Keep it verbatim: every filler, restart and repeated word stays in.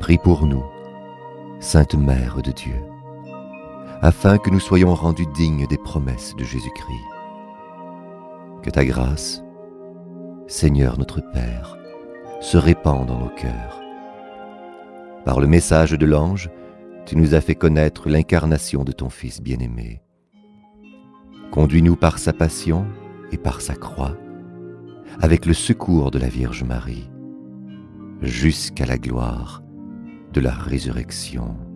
Prie pour nous, Sainte Mère de Dieu, afin que nous soyons rendus dignes des promesses de Jésus-Christ. Que ta grâce, Seigneur notre Père, se répande dans nos cœurs. Par le message de l'ange, tu nous as fait connaître l'incarnation de ton Fils bien-aimé. Conduis-nous par sa passion et par sa croix, avec le secours de la Vierge Marie, jusqu'à la gloire de la résurrection.